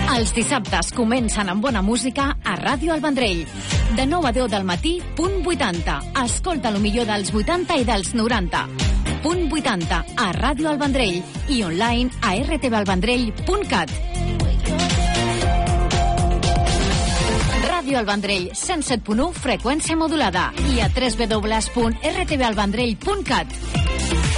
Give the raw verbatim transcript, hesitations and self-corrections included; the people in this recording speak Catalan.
Els dissabtes comencen amb bona música a Ràdio El Vendrell. De nou a deu del matí, punt vuitanta. Escolta lo millor dels vuitanta i dels noranta. Punt vuitanta a Ràdio El Vendrell i online a r t v el vendrell punt cat. Ràdio El Vendrell, cent set punt u, freqüència modulada i a w w w punt r t v el vendrell punt cat.